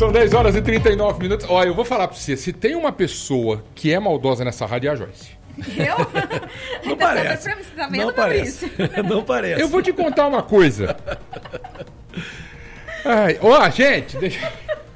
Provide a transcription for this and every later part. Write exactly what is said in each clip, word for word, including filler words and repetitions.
São dez horas e trinta e nove minutos. Olha, eu vou falar pra você, se tem uma pessoa que é maldosa nessa rádio é a Joyce. Eu? Não parece. Tá Não parece. Não parece. Eu vou te contar uma coisa. Ai, ó, gente, deixa...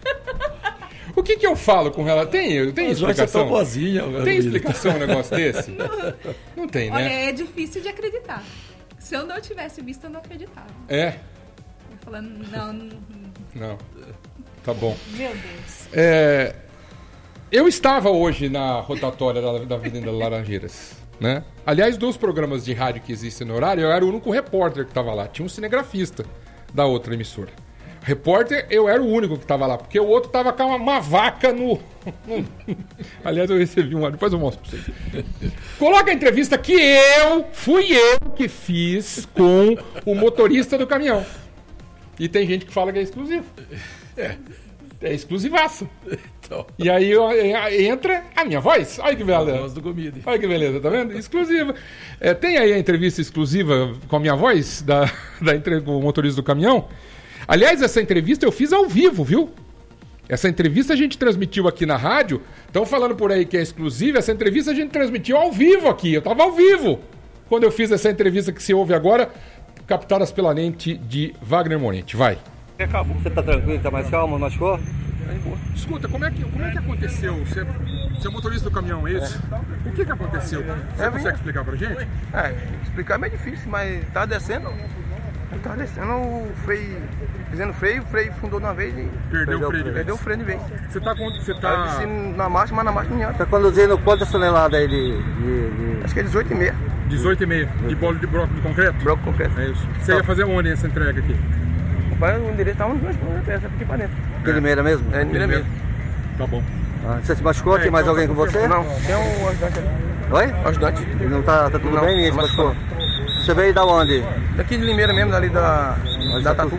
O que que eu falo com ela? Tem, tem explicação? Boazinha, tem explicação um negócio desse? Não tem, né? Olha, é difícil de acreditar. Se eu não tivesse visto, eu não acreditava. É? Eu falando, não, não... Não. Tá bom. Meu Deus. É, eu estava hoje na rotatória da, da Avenida Laranjeiras, né? Aliás, dos programas de rádio que existem no horário, eu era o único repórter que estava lá. Tinha um cinegrafista da outra emissora. Repórter, eu era o único que estava lá, porque o outro estava com uma, uma vaca no... Aliás, eu recebi uma, depois eu mostro pra vocês. Coloca a entrevista que eu, fui eu que fiz com o motorista do caminhão. E tem gente que fala que é exclusivo. É. É exclusivaço. Então. E aí eu, entra a minha voz. Olha que beleza. A voz do Gomide. Olha que beleza, tá vendo? Exclusiva. É, tem aí a entrevista exclusiva com a minha voz, da, da entre... com o motorista do caminhão. Aliás, essa entrevista eu fiz ao vivo, viu? Essa entrevista a gente transmitiu aqui na rádio. Estão falando por aí que é exclusiva. Essa entrevista a gente transmitiu ao vivo aqui. Eu tava ao vivo quando eu fiz essa entrevista que se ouve agora, captadas pela lente de Wagner Monente. Vai. Acabou. Você tá tranquilo? Tá mais calmo? Machucou? Escuta, como é que, como é que aconteceu? Você, você é motorista do caminhão, é isso? É. O que que aconteceu? Você é, consegue explicar pra gente? É, explicar é meio difícil, mas tá descendo. Tá descendo o freio, fazendo freio, o freio fundou de uma vez e... Perdeu o freio de vez. Perdeu o freio de vez. Você tá... Você Tá tá... descendo na marcha, mas na marcha não Tá conduzindo quantas toneladas aí de... de, de... Acho que é dezoito e meia. dezoito e meia de bolo de broco de concreto? Broco de concreto. É isso. Você ia fazer onde essa entrega aqui? O endereço tá onde nós vamos essa aqui pra dentro. De Limeira mesmo? É, de Limeira mesmo. Tá bom. Ah, você se machucou? É, Tem mais então alguém tá com você? Não, tem um ajudante ali. Oi? Ajudante. Ele não tá, tá tudo Não, bem? Ninguém se mas machucou? Você veio da onde? Daqui de Limeira mesmo, dali da, da Tatu.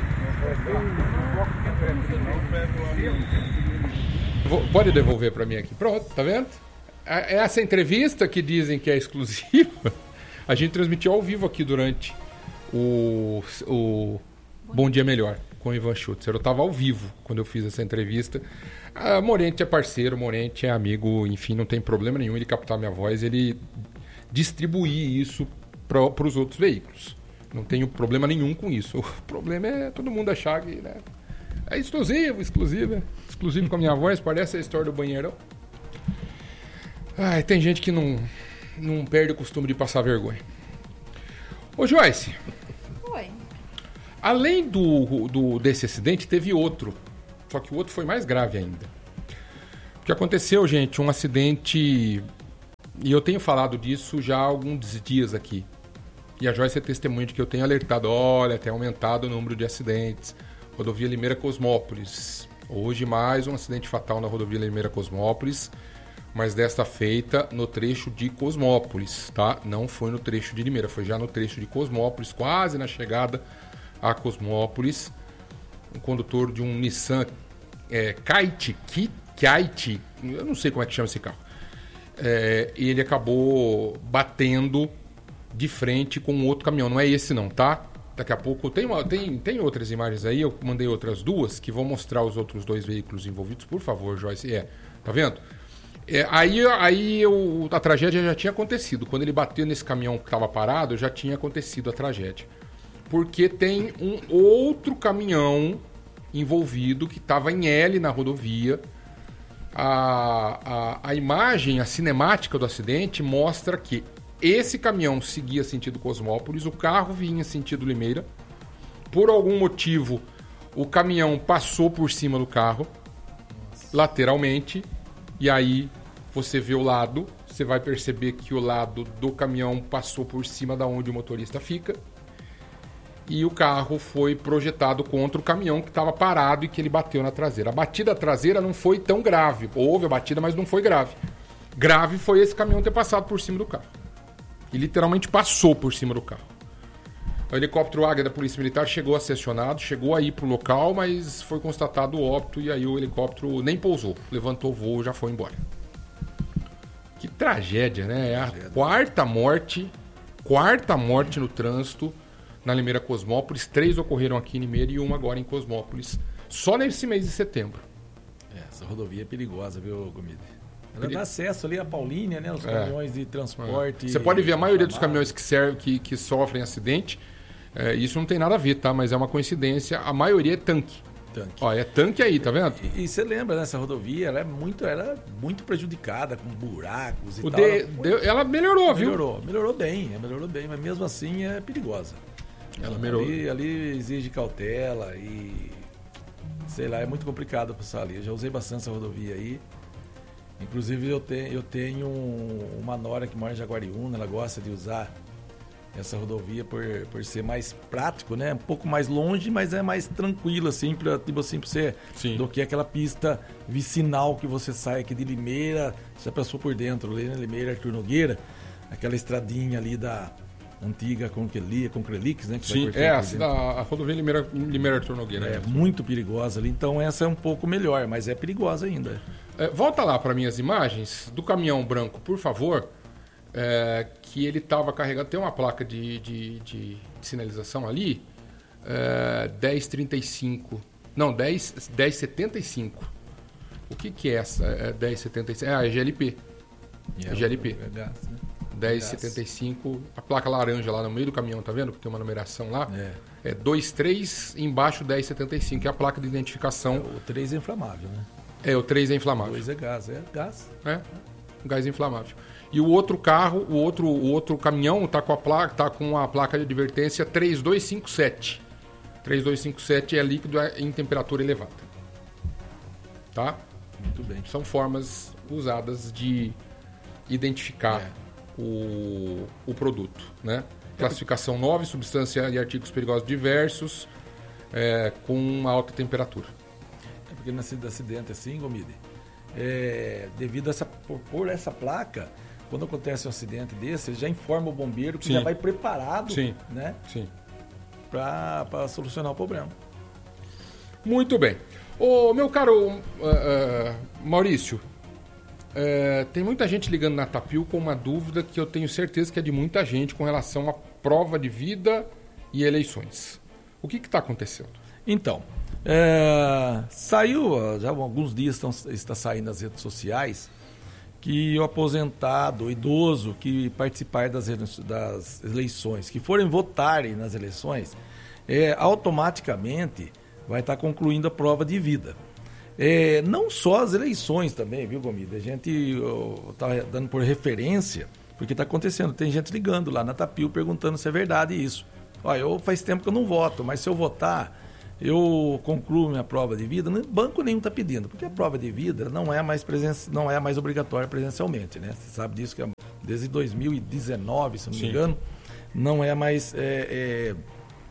Vou, pode devolver pra mim aqui. Pronto, tá vendo? Essa entrevista que dizem que é exclusiva, a gente transmitiu ao vivo aqui durante o, o Bom Dia Melhor com o Ivan Schutzer. Eu estava ao vivo quando eu fiz essa entrevista. A Morente é parceiro, Morente é amigo, enfim, não tem problema nenhum ele captar minha voz, ele distribuir isso para os outros veículos. Não tenho problema nenhum com isso. O problema é todo mundo achar que, né, é exclusivo, exclusivo, exclusivo com a minha voz, parece a história do banheirão. Ai, tem gente que não, não perde o costume de passar vergonha. Ô Joyce. Oi. Além do, do, desse acidente, teve outro. Só que o outro foi mais grave ainda. O que aconteceu, gente, um acidente... E eu tenho falado disso já há alguns dias aqui. E a Joyce é testemunha de que eu tenho alertado. Olha, tem aumentado o número de acidentes. Rodovia Limeira-Cosmópolis. Hoje mais um acidente fatal na rodovia Limeira-Cosmópolis. Mas desta feita no trecho de Cosmópolis, tá? Não foi no trecho de Limeira, foi já no trecho de Cosmópolis, quase na chegada a Cosmópolis. Um condutor de um Nissan é, Kite, Kite, eu não sei como é que chama esse carro. É, e ele acabou batendo de frente com um outro caminhão. Não é esse não, tá? Daqui a pouco tem, uma, tem, tem outras imagens aí, eu mandei outras duas que vão mostrar os outros dois veículos envolvidos. Por favor, Joyce. É, tá vendo? É, aí aí eu, a tragédia já tinha acontecido. Quando ele bateu nesse caminhão que estava parado, já tinha acontecido a tragédia. Porque tem um outro caminhão envolvido que estava em L na rodovia. A, a, a imagem, a cinemática do acidente mostra que esse caminhão seguia sentido Cosmópolis, o carro vinha sentido Limeira. Por algum motivo, o caminhão passou por cima do carro, lateralmente. E aí você vê o lado, você vai perceber que o lado do caminhão passou por cima da onde o motorista fica. E o carro foi projetado contra o caminhão que estava parado e que ele bateu na traseira. A batida traseira não foi tão grave. Houve a batida, mas não foi grave. Grave foi esse caminhão ter passado por cima do carro. E literalmente passou por cima do carro. O helicóptero Águia da Polícia Militar chegou a ser acionado, chegou a ir para o local, mas foi constatado o óbito e aí o helicóptero nem pousou. Levantou o voo e já foi embora. Que tragédia, né? É a quarta morte, quarta morte no trânsito na Limeira Cosmópolis. Três ocorreram aqui em Limeira e uma agora em Cosmópolis. Só nesse mês de setembro. É, essa rodovia é perigosa, viu, Gomide? Ela Peri- dá acesso ali à Paulínia, né? Os caminhões de transporte. Você pode ver a maioria dos inflamável. caminhões que, servem, que, que sofrem acidente, é, isso não tem nada a ver, tá? Mas é uma coincidência, a maioria é tanque. Tanque. Ó, é tanque aí, tá vendo? E, e você lembra, né? Essa rodovia ela é muito, ela é muito prejudicada, com buracos e O tal. de- ela, foi- deu- ela melhorou, viu? melhorou, melhorou bem, é, melhorou bem, mas mesmo assim é perigosa. Ela melhorou. Ali, ali exige cautela e sei lá, é muito complicado passar ali. Eu já usei bastante essa rodovia aí. Inclusive eu, te, eu tenho uma nora que mora em Jaguariúna, ela gosta de usar essa rodovia por, por ser mais prático, né? Um pouco mais longe, mas é mais tranquilo, assim, pra, tipo assim, pra você, Sim. do que aquela pista vicinal que você sai aqui de Limeira, já passou por dentro, ali, né? Limeira, Arthur Nogueira, aquela estradinha ali da antiga Concrelia, Concrelix, né? Que vai Sim, cortando é, por a, dentro. a, a rodovia Limeira, Limeira Arthur Nogueira. É mesmo. muito perigosa ali, então essa é um pouco melhor, mas é perigosa ainda. É, volta lá para minhas imagens do caminhão branco, por favor, é, que ele estava carregando. Tem uma placa de, de, de, de sinalização ali, é, dez trinta e cinco. Não, dez setenta e cinco. O que, que é essa? É dez setenta e cinco. É a G L P. E é G L P. É gás, né? dez setenta e cinco. A placa laranja lá no meio do caminhão, tá vendo? Que tem uma numeração lá. É. É vinte e três, embaixo dez setenta e cinco. É a placa de identificação. O três é inflamável, né? É, o três é O inflamável. dois é gás, é gás. É, um gás inflamável. E o outro carro, o outro, o outro caminhão tá com a placa, tá com a placa de advertência três dois cinco sete. três dois cinco sete é líquido em temperatura elevada. Tá? Muito bem. São formas usadas de identificar É. o, o produto, né? Classificação nove, substância e artigos perigosos diversos, é, com alta temperatura. É porque nesse acidente assim, Gomide, é, devido a essa, por, por essa placa, quando acontece um acidente desse, ele já informa o bombeiro que Sim. já vai preparado, Sim. né, Sim. para solucionar o problema. Muito bem. Ô, meu caro uh, uh, Maurício, uh, tem muita gente ligando na Tapil com uma dúvida que eu tenho certeza que é de muita gente com relação à prova de vida e eleições. O que está acontecendo? Então, é, saiu, já há alguns dias estão, está saindo nas redes sociais, que o aposentado, o idoso que participar das, das eleições, que forem votarem nas eleições, é, automaticamente vai estar concluindo a prova de vida. É, não só as eleições também, viu, Gomida? A gente está dando por referência, porque está acontecendo. Tem gente ligando lá na Tapil perguntando se é verdade isso. Olha, eu faz tempo que eu não voto, mas se eu votar, eu concluo minha prova de vida. Banco nenhum está pedindo, porque a prova de vida não é mais, presen... não é mais obrigatória presencialmente, né? Você sabe disso, que é desde dois mil e dezenove, se não me Sim. engano, não é mais... É, é...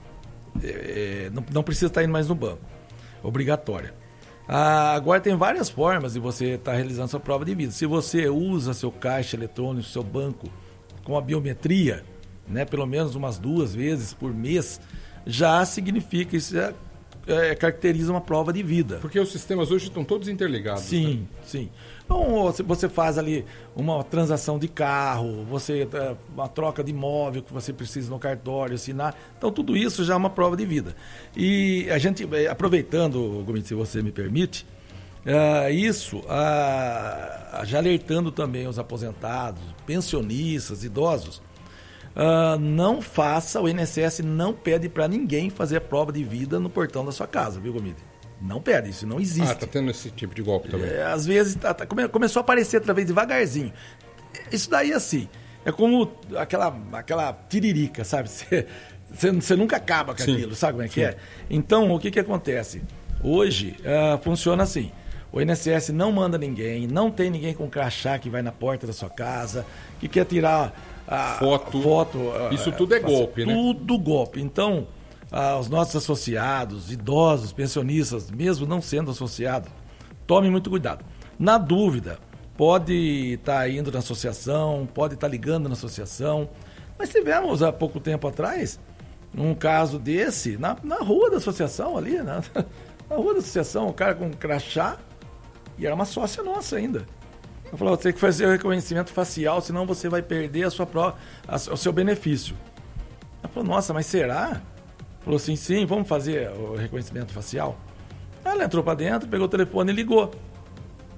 É, não, não precisa estar indo mais no banco, obrigatória. Ah, agora tem várias formas de você estar realizando sua prova de vida. Se você usa seu caixa eletrônico, seu banco com a biometria, né, pelo menos umas duas vezes por mês, já significa, isso é, é, caracteriza uma prova de vida. Porque os sistemas hoje estão todos interligados. Sim, né? sim. Então, você faz ali uma transação de carro, você uma troca de imóvel que você precisa no cartório assinar. Então, tudo isso já é uma prova de vida. E a gente, aproveitando, Gomes, se você me permite, uh, isso, uh, já alertando também os aposentados, pensionistas, idosos, uh, não faça, o I N S S não pede para ninguém fazer a prova de vida no portão da sua casa, viu, Gomes? Não pede, isso não existe. Ah, tá tendo esse tipo de golpe também. É, às vezes tá, tá, come, começou a aparecer outra vez devagarzinho. Isso daí, assim, é como aquela, aquela tiririca, sabe? Você, você, você nunca acaba com Sim. aquilo, sabe como é que Sim. é? Então, o que que acontece? Hoje, uh, funciona assim. O I N S S não manda ninguém, não tem ninguém com crachá que vai na porta da sua casa, que quer tirar a Foto. foto Isso uh, tudo é fazer golpe, né? Tudo golpe. Então... Ah, os nossos associados, idosos, pensionistas, mesmo não sendo associados, tomem muito cuidado. Na dúvida, pode estar indo na associação, pode estar ligando na associação. Nós tivemos há pouco tempo atrás um caso desse na, na rua da associação ali, na, na rua da associação, o cara com um crachá, e era uma sócia nossa ainda. Eu falei, você tem que fazer o reconhecimento facial, senão você vai perder a sua pró- a, o seu benefício. Ela falou, nossa, mas será? Falou assim, sim, vamos fazer o reconhecimento facial. Ela entrou para dentro, pegou o telefone e ligou.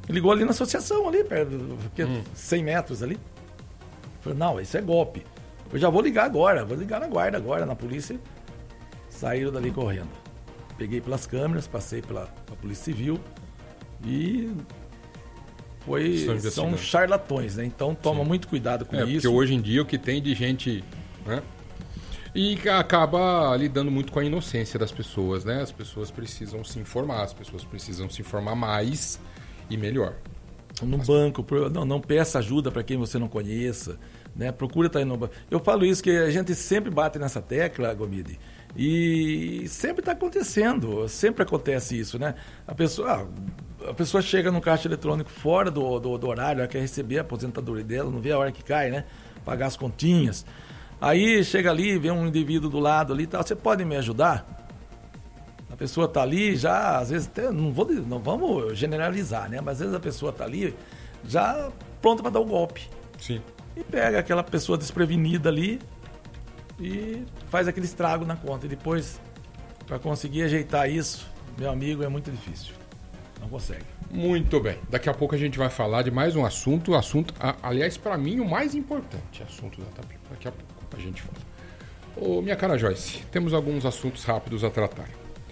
Ligou ali na associação, ali, perto, hum. cem metros ali. Falei, não, isso é golpe. Eu já vou ligar agora, vou ligar na guarda agora, na polícia. Saíram dali correndo. Peguei pelas câmeras, passei pela, pela Polícia Civil e foi, são charlatões, né? Então toma Sim. muito cuidado com é, isso. Porque hoje em dia o que tem de gente, né? E acaba lidando muito com a inocência das pessoas, né? As pessoas precisam se informar, as pessoas precisam se informar mais e melhor. No as... banco, não, não peça ajuda para quem você não conheça, né? Procura estar no banco. Eu falo isso que a gente sempre bate nessa tecla, Gomide, e sempre está acontecendo, sempre acontece isso, né? A pessoa, a pessoa chega no caixa eletrônico fora do, do, do horário, ela quer receber a aposentadoria dela, não vê a hora que cai, né? Pagar as continhas. Aí chega ali, vê um indivíduo do lado ali e tal, você pode me ajudar? A pessoa está ali já, às vezes, até, não, vou, não vamos generalizar, né? Mas às vezes a pessoa está ali já pronta para dar o golpe. Sim. E pega aquela pessoa desprevenida ali e faz aquele estrago na conta. E depois, para conseguir ajeitar isso, meu amigo, é muito difícil. Não consegue. Muito bem. Daqui a pouco a gente vai falar de mais um assunto. assunto aliás, para mim, o mais importante assunto da Tapioca. Daqui a pouco a gente fala. Ô, minha cara Joyce, temos alguns assuntos rápidos a tratar.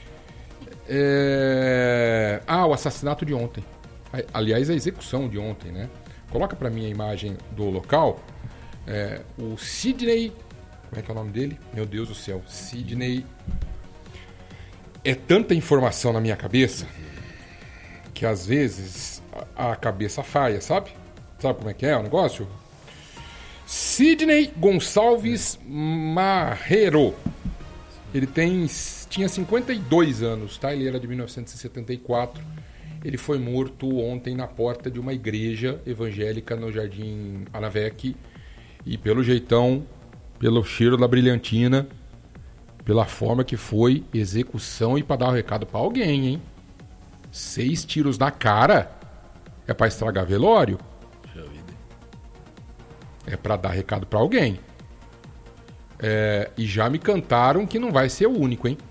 É... Ah, o assassinato de ontem. Aliás, a execução de ontem, né? Coloca para mim a imagem do local. É, o Sidney... Como é que é o nome dele? Meu Deus do céu. Sidney... É tanta informação na minha cabeça que às vezes a, a cabeça falha, sabe? Sabe como é que é o negócio? Sidney Gonçalves Marrero. Ele tem, tinha cinquenta e dois anos, tá? Ele era de mil novecentos e setenta e quatro. Ele foi morto ontem na porta de uma igreja evangélica no Jardim Anavec. E pelo jeitão, pelo cheiro da brilhantina, pela forma que foi, execução e para dar o recado para alguém, hein? Seis tiros na cara é para estragar velório? É para dar recado para alguém. É, e já me cantaram que não vai ser o único, hein?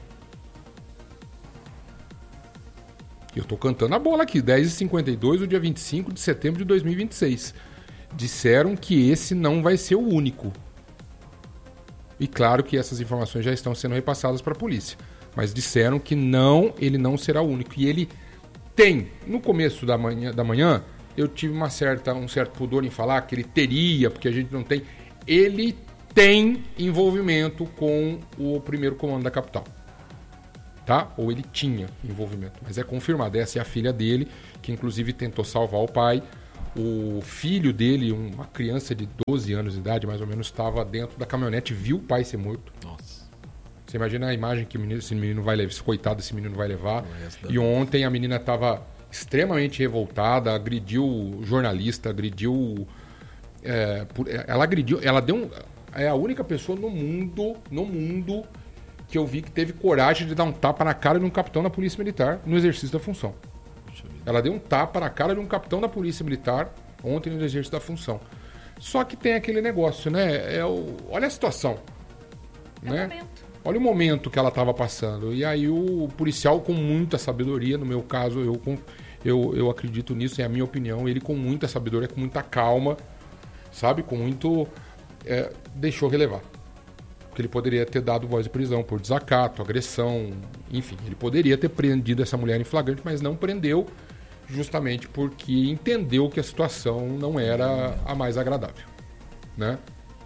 Eu tô cantando a bola aqui, dez e cinquenta e dois, do dia vinte e cinco de setembro de dois mil e vinte e seis. Disseram que esse não vai ser o único. E claro que essas informações já estão sendo repassadas para a polícia. Mas disseram que não, ele não será o único. E ele tem, no começo da manhã, da manhã eu tive uma certa, um certo pudor em falar que ele teria, porque a gente não tem. Ele tem envolvimento com o primeiro comando da capital. Tá? Ou ele tinha envolvimento. Mas é confirmado. Essa é a filha dele, que inclusive tentou salvar o pai. O filho dele, uma criança de doze anos de idade, mais ou menos, estava dentro da caminhonete, viu o pai ser morto. Nossa. Você imagina a imagem que o menino, esse menino vai levar, esse coitado esse menino vai levar. E ontem a menina estava extremamente revoltada, agrediu o jornalista, agrediu... É, por, ela agrediu... Ela deu um, é a única pessoa no mundo, no mundo, que eu vi que teve coragem de dar um tapa na cara de um capitão da Polícia Militar no exercício da função. Ela deu um tapa na cara de um capitão da Polícia Militar ontem no exercício da função. Só que tem aquele negócio, né? É o, olha a situação. É né? o momento. Olha o momento que ela estava passando. E aí o policial com muita sabedoria, no meu caso, eu, eu, eu acredito nisso, é a minha opinião, ele com muita sabedoria, com muita calma, sabe? Com muito... É, deixou relevar. Porque ele poderia ter dado voz de prisão por desacato, agressão, enfim. Ele poderia ter prendido essa mulher em flagrante, mas não prendeu, justamente porque entendeu que a situação não era a mais agradável, né?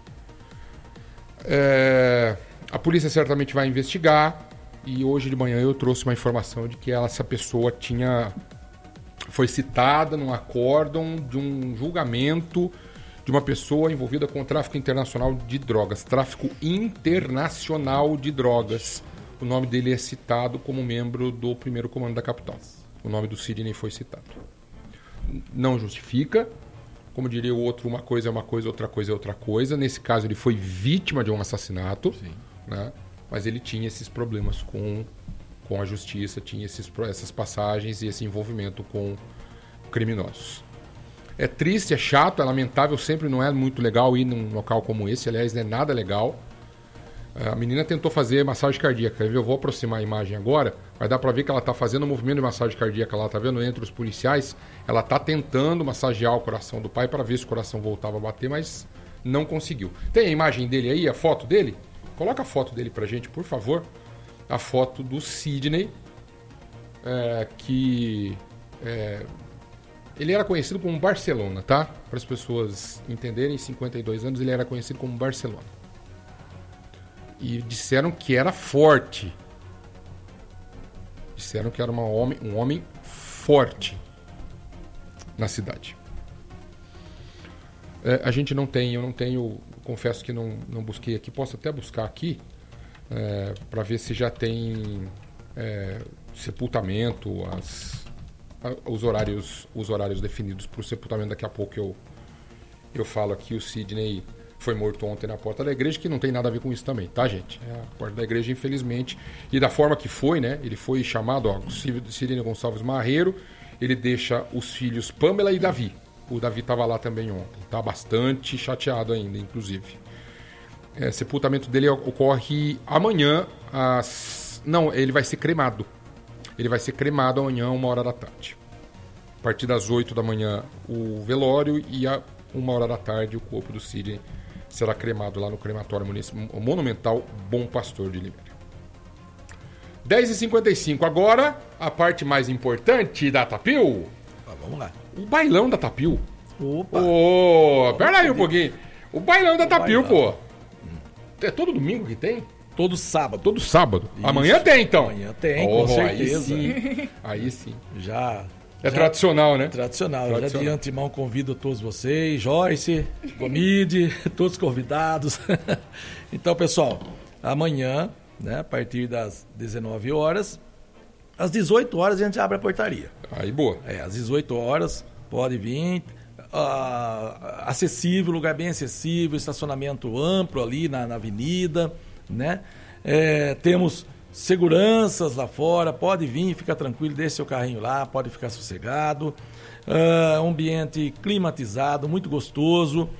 É... A polícia certamente vai investigar e hoje de manhã eu trouxe uma informação de que ela, essa pessoa tinha foi citada num acórdão de um julgamento de uma pessoa envolvida com o tráfico internacional de drogas. Tráfico internacional de drogas. O nome dele é citado como membro do primeiro comando da capital. O nome do Sidney foi citado. Não justifica. Como diria o outro, uma coisa é uma coisa, outra coisa é outra coisa. Nesse caso ele foi vítima de um assassinato. Sim. Né? Mas ele tinha esses problemas com, com a justiça, tinha esses, essas passagens e esse envolvimento com criminosos. É triste, é chato, é lamentável, sempre não é muito legal ir num local como esse, aliás, não é nada legal. A menina tentou fazer massagem cardíaca. Eu vou aproximar a imagem agora. Vai dar para ver que ela está fazendo um movimento de massagem cardíaca lá, tá vendo? Entre os policiais. Ela está tentando massagear o coração do pai para ver se o coração voltava a bater, mas não conseguiu. Tem a imagem dele aí, a foto dele? Coloca a foto dele pra gente, por favor. A foto do Sidney, é, que é, ele era conhecido como Barcelona, tá? Para as pessoas entenderem, cinquenta e dois anos, ele era conhecido como Barcelona. E disseram que era forte. Disseram que era uma homem, um homem forte na cidade. É, a gente não tem, eu não tenho, confesso que não, não busquei aqui, posso até buscar aqui, é, para ver se já tem é, sepultamento, as, a, os, horários, os horários definidos para o sepultamento. Daqui a pouco eu, eu falo aqui. O Sidney foi morto ontem na porta da igreja, que não tem nada a ver com isso também, tá, gente? É a porta da igreja, infelizmente. E da forma que foi, né? Ele foi chamado, ó, Sidney Gonçalves Marreiro, ele deixa os filhos Pamela e Davi. O Davi estava lá também ontem. Tá bastante chateado ainda, inclusive. É, sepultamento dele ocorre amanhã, às... Não, ele vai ser cremado. Ele vai ser cremado amanhã, uma hora da tarde. A partir das oito da manhã, o velório, e a uma hora da tarde, o corpo do Sidney será cremado lá no crematório monumental Bom Pastor de Limeira. dez e cinquenta e cinco. Agora, a parte mais importante da Tapil. Ah, vamos lá. O bailão da Tapil. Opa! Ô, pera aí um pouquinho. O bailão da O Tapil, bailão. pô. É todo domingo que tem? Todo sábado. Todo sábado. Isso. Amanhã tem, então. Amanhã tem, Oh, com certeza. Aí sim. Aí sim. Já. É já- tradicional, né? Tradicional. Tradicional. Já de antemão convido todos vocês, Joyce, Gomide, todos convidados. Então, pessoal, amanhã, né, a partir das dezenove horas, às dezoito horas a gente abre a portaria. Aí, boa. É, às dezoito horas, pode vir. Ah, acessível, lugar bem acessível, estacionamento amplo ali na, na avenida, né? É, temos seguranças lá fora, pode vir, fica tranquilo, deixe seu carrinho lá, pode ficar sossegado. Ah, ambiente climatizado, muito gostoso,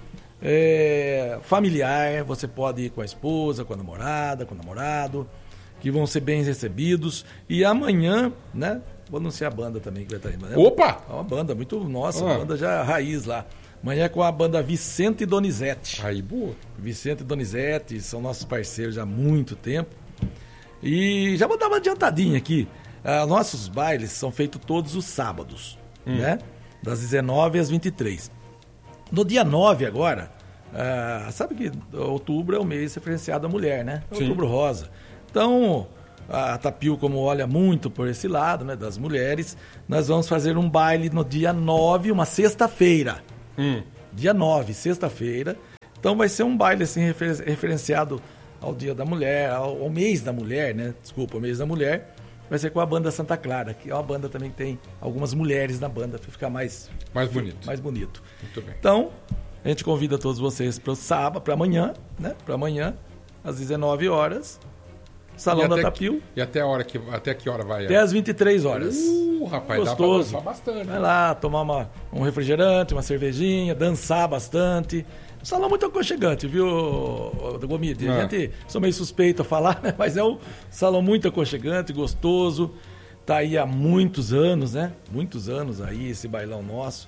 é, familiar, você pode ir com a esposa, com a namorada, com o namorado, que vão ser bem recebidos. E amanhã, né? Vou anunciar a banda também que vai estar aí. Mas é Opa! É uma banda muito nossa, Ah. uma banda já raiz lá. Amanhã é com a banda Vicente Donizete. Aí, boa. Vicente e Donizete são nossos parceiros já há muito tempo. E já vou dar uma adiantadinha aqui. Ah, nossos bailes são feitos todos os sábados, né? Das dezenove às vinte e três. No dia nove agora, ah, sabe que outubro é o mês referenciado à mulher, né? Sim. Outubro rosa. Então, a Tapil, como olha muito por esse lado, né, das mulheres, nós vamos fazer um baile no dia nove, uma sexta-feira. Hum. Dia nove, sexta-feira. Então vai ser um baile assim, refer- referenciado ao Dia da Mulher, ao, ao mês da mulher, né? Desculpa, o mês da mulher. Vai ser com a banda Santa Clara, que é uma banda também que tem algumas mulheres na banda, para ficar mais, Mais bonito. mais bonito. Muito bem. Então, a gente convida todos vocês para o sábado, para amanhã, né? Para amanhã, às dezenove horas, Salão E da até Tapil, que- E até a hora que, até que hora vai? até às vinte e três horas. Uh, rapaz, Gostoso. dá pra dançar bastante. Vai lá, tomar uma, um refrigerante, uma cervejinha, dançar bastante. Um salão muito aconchegante, viu, do Gomide? A É. gente, sou meio suspeito a falar, né? Mas é um salão muito aconchegante, gostoso. Tá aí há muitos anos, né? Muitos anos aí, esse bailão nosso.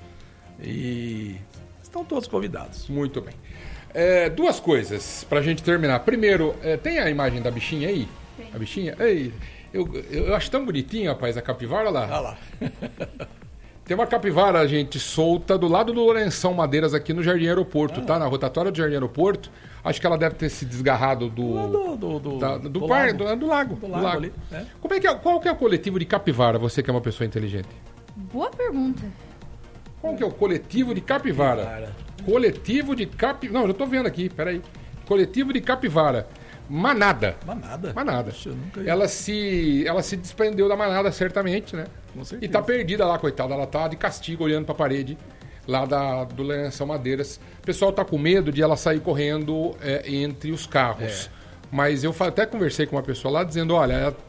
E estão todos convidados. Muito bem. É, duas coisas pra gente terminar. Primeiro, é, tem a imagem da bichinha aí? Tem. A bichinha? Ei, eu, eu, eu acho tão bonitinho, rapaz, a capivara lá. Olha lá. Tem uma capivara, gente, solta do lado do Lourenção Madeiras aqui no Jardim Aeroporto, Ah. tá? Na rotatória do Jardim Aeroporto. Acho que ela deve ter se desgarrado do... Lá do, do, do, da- do, do par, lago. do, do lago. Do lago ali, é. Como é que é, qual que é o coletivo de capivara, você que é uma pessoa inteligente? Boa pergunta. Qual que é o coletivo de capivara? Capivara. Coletivo de capivara... Não, já tô vendo aqui, peraí. Coletivo de capivara. Manada. Manada. Manada. Poxa, eu nunca ia- Ela se, ela se desprendeu da manada, certamente, né? Com certeza. E tá perdida lá, coitada. Ela tá de castigo, olhando pra parede lá da, do Lourenção Madeiras. O pessoal tá com medo de ela sair correndo é, entre os carros. É. Mas eu fa- até conversei com uma pessoa lá, dizendo, olha, ela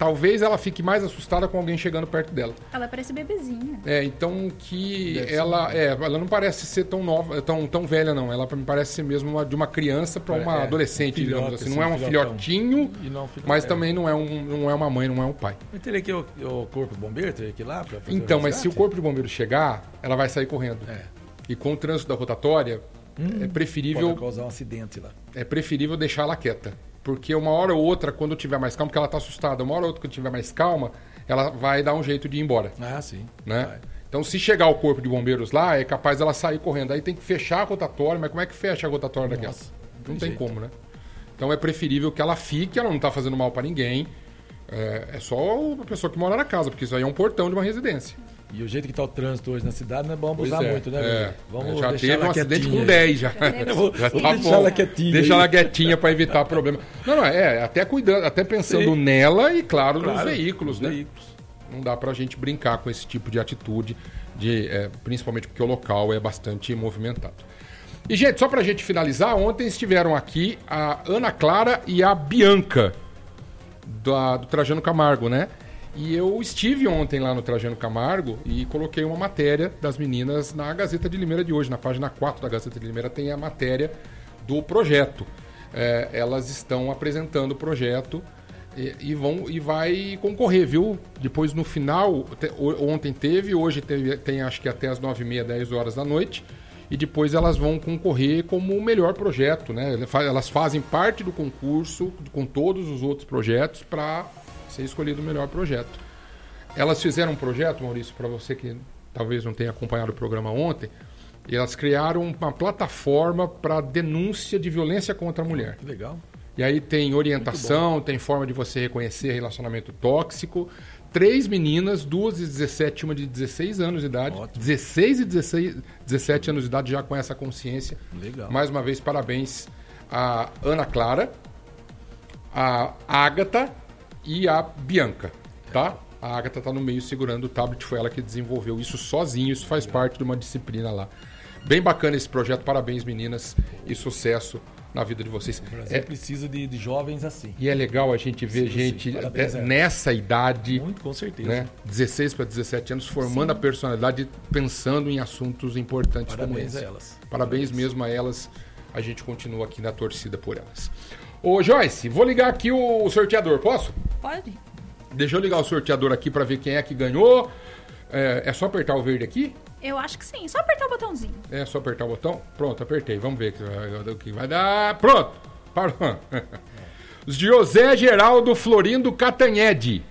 talvez ela fique mais assustada com alguém chegando perto dela. Ela parece bebezinha. É, então que Deve ela, é, ela não parece ser tão nova, tão, tão velha não. Ela me parece ser mesmo uma, de uma criança para uma É, adolescente, um filhote, digamos assim. assim, Não é um um filhotão. filhotinho, E não um filhote, mas é. também não é, um, não é uma mãe, não é um pai. Mas teria que o, o corpo bombeiro, teria que ir lá para fazer Então, o mas se o resgate? corpo de bombeiro chegar, ela vai sair correndo. É. E com o trânsito da rotatória, é preferível Pode causar um acidente lá. é preferível deixar ela quieta. Porque uma hora ou outra, quando tiver mais calma, porque ela está assustada, uma hora ou outra, quando tiver mais calma, ela vai dar um jeito de ir embora. Ah, sim. Né? Vai. Então, se chegar o corpo de bombeiros lá, é capaz dela sair correndo. Aí tem que fechar a rotatória, mas como é que fecha a rotatória daquela? Nossa, Não tem tem jeito. como, né? Então é preferível que ela fique, ela não está fazendo mal para ninguém. É, é só a pessoa que mora na casa, porque isso aí é um portão de uma residência. E o jeito que está o trânsito hoje na cidade não é bom abusar Pois é, muito, né? é. Velho? Vamos já deixar teve ela um acidente quietinha com aí. dez já. teve. Vou- Já vou tá deixar bom. ela quietinha Deixa aí. ela quietinha para evitar problema. Não, não, é, até cuidando, até pensando Sim. nela e, claro, nos Claro, veículos, nos né? veículos. Não dá pra gente brincar com esse tipo de atitude, de, é, principalmente porque o local é bastante movimentado. E, gente, só pra gente finalizar, ontem estiveram aqui a Ana Clara e a Bianca, da- do Trajano Camargo, né? E eu estive ontem lá no Trajano Camargo e coloquei uma matéria das meninas na Gazeta de Limeira de hoje. Na página quatro da Gazeta de Limeira tem a matéria do projeto. É, elas estão apresentando o projeto e, e vão e vai concorrer, viu? Depois no final, te- o- ontem teve, hoje teve, tem acho que até as nove e meia, dez horas da noite. E depois elas vão concorrer como o melhor projeto, né? Elas fazem parte do concurso com todos os outros projetos para ser escolhido o melhor projeto. Elas fizeram um projeto, Maurício, para você que talvez não tenha acompanhado o programa ontem, e elas criaram uma plataforma para denúncia de violência contra a mulher. Que legal. E aí tem orientação, tem forma de você reconhecer relacionamento tóxico. Três meninas, duas de dezessete, uma de dezesseis anos de idade. Ótimo. dezesseis e dezesseis, dezessete anos de idade já com essa consciência. Legal. Mais uma vez, parabéns a Ana Clara, a Ágata e a Bianca, tá? A Ágata tá no meio segurando o tablet, foi ela que desenvolveu isso sozinho, isso faz parte de uma disciplina lá. Bem bacana esse projeto, parabéns meninas e sucesso na vida de vocês. O Brasil É, precisa de, de jovens assim. e é legal a gente ver Sim, sim. gente Parabéns, é, é. nessa idade, Muito, com certeza. né, dezesseis para dezessete anos, formando a personalidade, pensando em assuntos importantes como Parabéns esse. a elas. Parabéns, mesmo a elas. A gente continua aqui na torcida por elas. Ô, Joyce, vou ligar aqui o sorteador, posso? Pode? Deixa eu ligar o sorteador aqui para ver quem é que ganhou. É, é só apertar o verde aqui? Eu acho que sim. Só apertar o botãozinho. É só apertar o botão? Pronto, apertei. Vamos ver o que vai- o que vai dar. Pronto! Parou. José Geraldo Florindo Catanhede.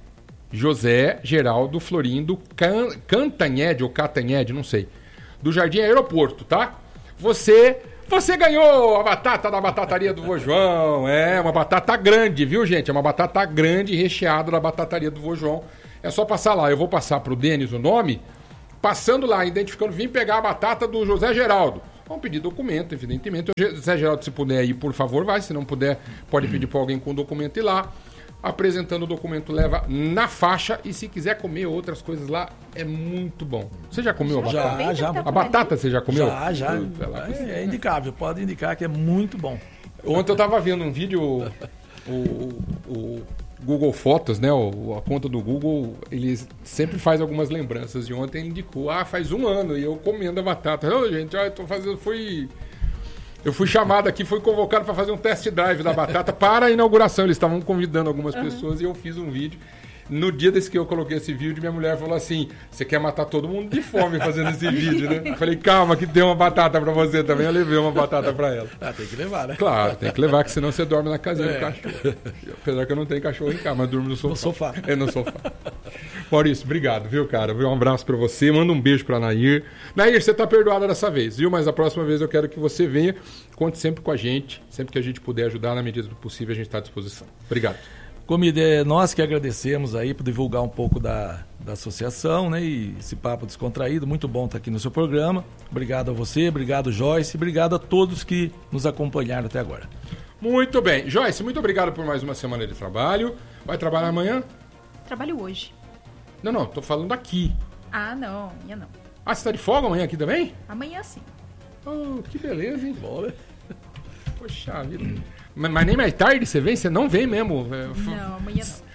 José Geraldo Florindo Can... Cantanhede ou Catanhede, não sei. Do Jardim Aeroporto, tá? Você... Você ganhou a batata da batataria do Vô João. É, uma batata grande, viu, gente? É uma batata grande recheada da batataria do Vô João. É só passar lá. Eu vou passar pro Denis o nome. Passando lá, identificando, vim pegar a batata do José Geraldo. Vamos pedir documento, evidentemente. O José Geraldo, se puder ir, por favor, vai. Se não puder, pode pedir para alguém com documento ir lá. Apresentando o documento, leva na faixa. E se quiser comer outras coisas lá, é muito bom. Você já comeu a Já, batata? já. A batata você já comeu? Já, já. Puta, lá. É, é indicável. Pode indicar que é muito bom. Ontem eu tava vendo um vídeo, o, o- o Google Fotos, né? O- a conta do Google, ele sempre faz algumas lembranças. E ontem ele indicou, ah, faz um ano, e eu comendo a batata. Ô, gente, ó, eu tô fazendo, fui... Eu fui chamado aqui, fui convocado para fazer um test drive da batata para a inauguração. Eles estavam convidando algumas pessoas e eu fiz um vídeo. No dia desse que eu coloquei esse vídeo, minha mulher falou assim: você quer matar todo mundo de fome fazendo esse vídeo, né? Eu falei, calma, que deu uma batata para você também. Eu levei uma batata para ela. Ah, tem que levar, né? Claro, tem que levar, que senão você dorme na casinha É. do cachorro. Apesar que eu não tenho cachorro em casa, mas durmo no sofá. No sofá. É, no sofá. Maurício, obrigado, viu, cara? Um abraço pra você, manda um beijo pra Nair. Nair, você tá perdoada dessa vez, viu? Mas a próxima vez eu quero que você venha, conte sempre com a gente, sempre que a gente puder ajudar, na medida do possível, a gente tá à disposição. Obrigado. Comida, é nós que agradecemos aí por divulgar um pouco da, da associação, né? E esse papo descontraído, muito bom estar aqui no seu programa. Obrigado a você, obrigado Joyce, obrigado a todos que nos acompanharam até agora. Muito bem. Joyce, muito obrigado por mais uma semana de trabalho. Vai trabalhar amanhã? Trabalho hoje. Não, não, tô falando aqui. Ah, não. Amanhã não. Ah, você tá de folga amanhã aqui também? Amanhã sim. Oh, que beleza, hein? Bom, né? Poxa vida. Mas, mas nem mais tarde você vem? Você não vem mesmo? É, f- Não, amanhã não.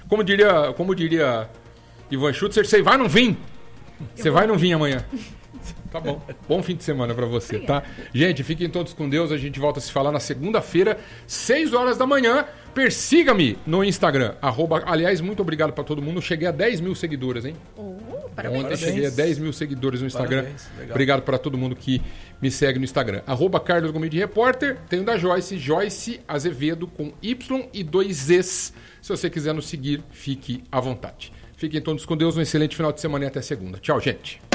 Como diria, como diria Ivan Schutzer, você vai não vir? Você vai não vir amanhã? Tá bom. Bom fim de semana pra você, tá? Gente, fiquem todos com Deus. A gente volta a se falar na segunda-feira, seis horas da manhã. Persiga-me no Instagram. Arroba, aliás, muito obrigado pra todo mundo. Cheguei a dez mil seguidores, hein? Oh, parabéns. Ontem cheguei a dez mil seguidores no Instagram. Parabéns, Obrigado para todo mundo que me segue no Instagram. Arroba Carlos Gomes de Repórter. Tem o da Joyce, Joyce Azevedo com Y e dois Es. Se você quiser nos seguir, fique à vontade. Fiquem todos com Deus. Um excelente final de semana e até segunda. Tchau, gente.